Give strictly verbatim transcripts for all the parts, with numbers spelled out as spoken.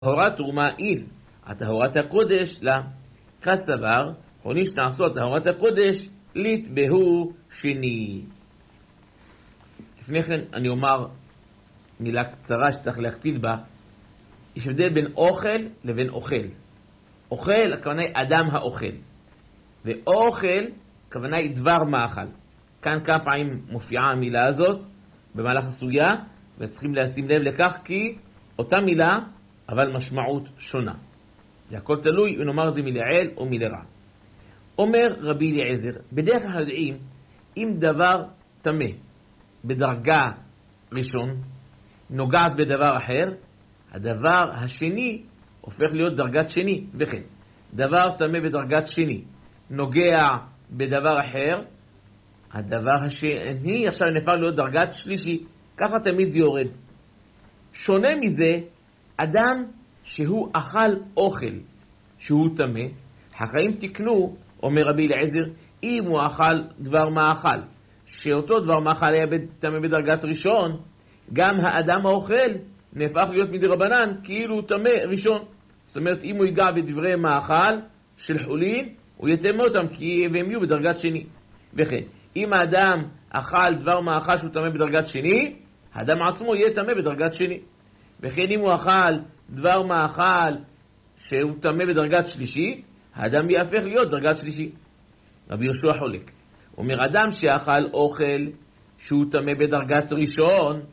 טהרת תרומה אין, הטהרת הקודש לה. כסבר, חולין שנעשו טהרת הקודש, ליטבהו שני. לפני כן אני אומר מילה קצרה שצריך להקפיד בה. יש הבדל בין אוכל לבין אוכל. אוכל, הכוונה היא אדם האוכל. ואוכל, הכוונה היא דבר מאכל. כאן כמה פעמים מופיעה המילה הזאת במהלך הסוגיה, וצריכים לשים לב לכך כי אותה מילה, אבל משמעות שונה. והכל תלוי אם נאמר זה מלעיל או מלרע. אומר רבי אליעזר, בדרך כלל יודעים, אם דבר תמה בדרגה ראשון, נוגעת בדבר אחר, הדבר השני הופך להיות דרגת שני, וכן. דבר תמה בדרגת שני, נוגע בדבר אחר, הדבר השני עכשיו נפל להיות דרגת שלישי, ככה תמיד זה יורד. שונה מזה, אדם שהוא אכל אוכל, שהוא תמה, החיים תקנו, אומר רבי אליעזר, אם הוא אכל דבר מאכל, שאותו דבר מאכל היה תמה בדרגת ראשון, גם האדם האוכל נהפך להיות מדרבנן, כאילו הוא תמה ראשון. זאת אומרת, אם הוא ייגע בדברי מאכל של חולין, הוא יתמה אותם, כי הם יהיו בדרגת שני. וכן, אם האדם אכל דבר מאכל שהוא תמה בדרגת שני, האדם עצמו יהיה תמה בדרגת שני. וכן, אם הוא אכל דבר מאכל שהוא תמה בדרגת שלישי, האדם יהפך להיות דרגת שלישי. רבי יהושע חולק. הוא אומר, אדם שאכל אוכל שהוא תמה בדרגת ראשון,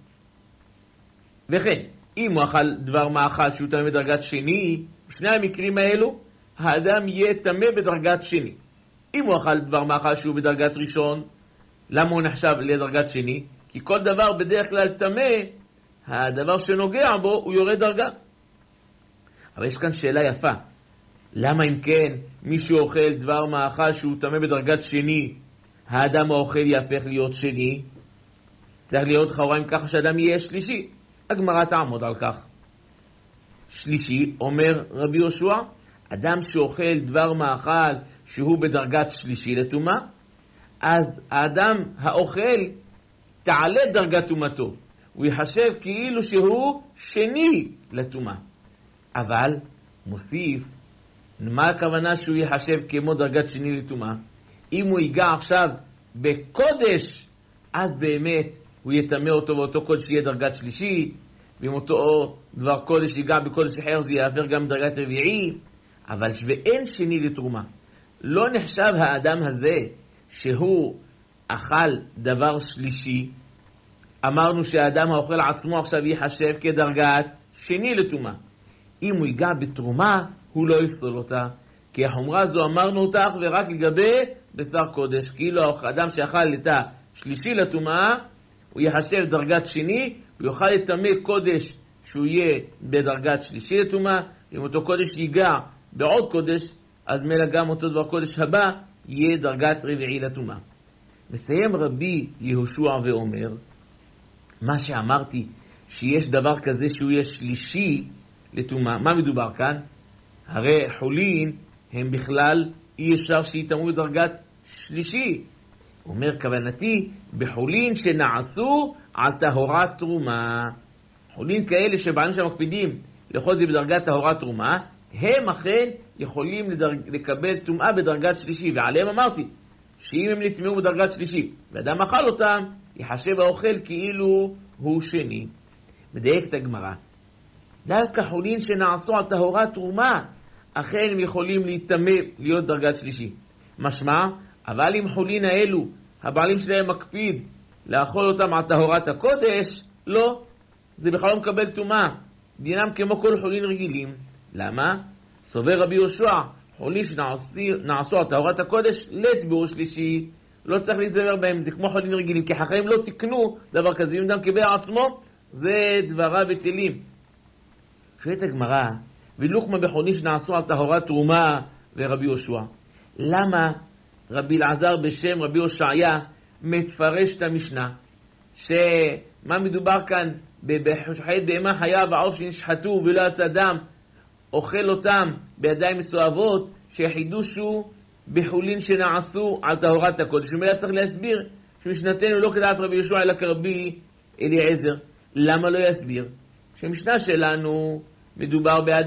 וכן, אם הוא אכל דבר מאכל שהוא תמה בדרגת שני, בשני המקרים האלו, האדם יהיה תמה בדרגת שני. אם הוא אכל דבר מאכל שהוא בדרגת ראשון, למה הוא נחשב לדרגת שני? כי כל דבר בדרך כלל תמה, הדבר שנוגע בו הוא יורד דרגה. אבל יש כאן שאלה יפה. למה אם כן מישהו אוכל דבר מאכל שהוא תמה בדרגת שני, האדם האוכל יהפך להיות שני? צריך להיות חוריים ככה שאדם יהיה שלישי. הגמרא תעמוד על כך. שלישי, אומר רבי יהושע, אדם שאוכל דבר מאכל שהוא בדרגת שלישי לטומאה, אז האדם האוכל תעלה דרגת טומאתו. הוא יחשב כאילו שהוא שני לטומאה. אבל מוסיף, מה הכוונה שהוא יחשב כמו דרגת שני לטומאה? אם הוא ייגע עכשיו בקודש, אז באמת הוא יטמא אותו ואותו קודש יהיה דרגת שלישי, ואם אותו דבר קודש ייגע בקודש אחר זה יעבר גם דרגת רביעי, אבל ואין שני לתרומה. לא נחשב האדם הזה שהוא אכל דבר שלישי. אמרנו שהאדם האוכל עצמו עכשיו יחשב כדרגת שני לתרומה. אם הוא ייגע בתרומה, הוא לא יפסול אותה. כי החומרה הזו אמרנו אותה ורק לגבי בשר קודש. כאילו האדם שאכל את השלישי לתרומה, הוא יחשב דרגת שני, הוא יוכל לטמא קודש שהוא יהיה בדרגת שלישי לתרומה. אם אותו קודש ייגע בעוד קודש, אז מלא גם אותו דבר קודש הבא יהיה דרגת רביעי לתרומה. מסיים רבי יהושע ואומר, מה שאמרתי, שיש דבר כזה שהוא יהיה שלישי לתרומה, מה מדובר כאן? הרי חולין הם בכלל אי אפשר שיתאמו בדרגת שלישי. הוא אומר, כוונתי, בחולין שנעשו על טהרת תרומה. חולין כאלה שבעלים שמקפידים לאכול זה בדרגת טהרת תרומה, הם אכן יכולים לדרג... לקבל טומאה בדרגת שלישי, ועליהם אמרתי, שאם הם נטמאו בדרגת שלישי, ואדם אכל אותם, יחשב האוכל כאילו הוא שני. מדייק את הגמרא. דווקא חולין שנעשו על טהרת תרומה, אכן הם יכולים להתטמא להיות דרגת שלישי. משמע, אבל אם חולין האלו, הבעלים שלהם מקפיד לאכול אותם על טהרת הקודש, לא, זה בכלל לא מקבל טומאה. דינם כמו כל חולין רגילים. למה? סובר רבי יהושע, חולין שנעשו על טהרת הקודש, לטבעו שלישי, לא צריך להיזהר בהם, זה כמו חולין רגילים, כי החכמים לא תקנו דבר כזה, אם אדם קיבל עצמו, זה דבריו בטלים. שואלת הגמרא, ולו כמו בחולין שנעשו על טהרת תרומה ורבי יהושע. למה רבי אלעזר בשם רבי הושעיה מפרש את המשנה? שמה מדובר כאן? בחשוחית בהמה חיה ועוף שנשחטו ולא יצא דם, אוכל אותם בידיים מסואבות, שהחידושו בחולין שנעשו על טהרת הקודש. ומילא צריך להסביר שמשנתנו לא כדעת רבי יהושע אלא כרבי אליעזר. למה לא יסביר? שהמשנה שלנו מדובר באדם.